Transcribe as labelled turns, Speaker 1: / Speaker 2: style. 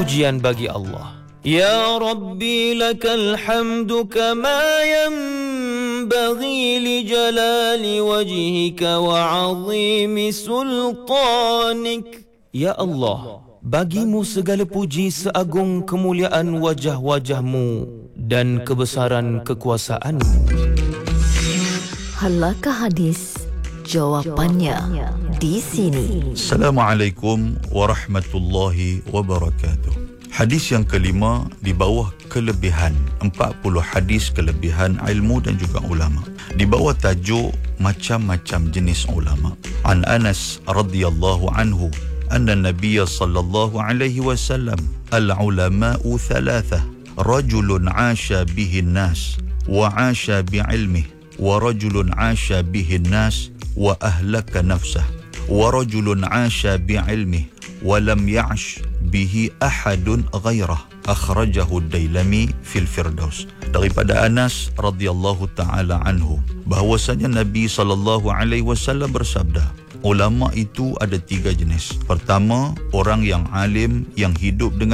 Speaker 1: pujian bagi Allah. Ya Rabbi lakal hamdu kama yanbaghi li jalali wajhika wa azimi sultanik. Ya Allah, bagimu segala puji seagung kemuliaan wajah-wajahmu dan kebesaran kekuasaanmu.
Speaker 2: Halakah hadis? Jawapannya di sini.
Speaker 3: Assalamualaikum warahmatullahi wabarakatuh. Hadis yang kelima di bawah kelebihan 40 hadis kelebihan ilmu dan juga ulama. Di bawah tajuk macam-macam jenis ulama. An Anas radhiyallahu anhu anna Nabiy sallallahu alaihi wasallam al-ulama'u thalathah rajulun 'asha bihi an-nas wa 'asha bi'ilmihi wa rajulun 'asha bihi an-nas wa ahlaka nafsah wa rajulun 'asha bi'ilmihi wa lam ya'sh bihi ahadun ghairah. Akhrajahu Dailami fil Firdaus. Daripada Anas radhiyallahu taala anhu bahwasanya Nabi sallallahu alaihi wasallam bersabda, ulama itu ada 3 jenis. Pertama, orang yang alim yang hidup dengan